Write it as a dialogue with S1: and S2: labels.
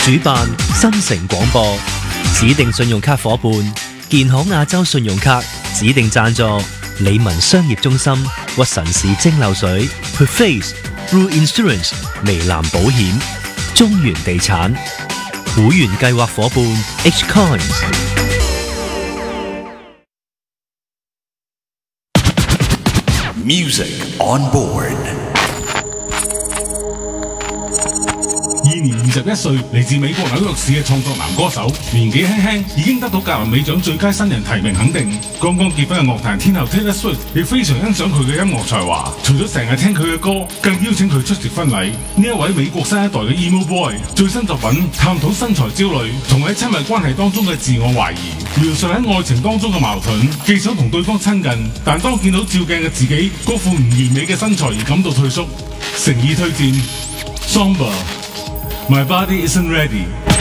S1: 主辦新城廣播，指定信用卡伙伴建行亞洲信用卡，指定贊助理文商業中心、屈臣氏蒸餾水、Perface、Blue Insurance、微藍保險、中原地產，會員計劃伙伴 H
S2: Coins。Music on board。
S3: 現年21歲，嚟自美國紐約市嘅創作男歌手，年紀輕輕已經得到格林美獎最佳新人提名肯定。剛剛結婚嘅樂壇天后 Taylor Swift 亦非常欣賞佢嘅音樂才華，除咗成日聽佢嘅歌，更邀請佢出席婚禮。呢一位美國新一代嘅 Emo Boy 最新作品探討身材焦慮同喺親密關係當中嘅自我懷疑，描述喺愛情當中嘅矛盾，既想同對方親近，但當見到照鏡嘅自己嗰副唔完美嘅身材而感到退縮。誠意推薦 Somber。My body isn't ready.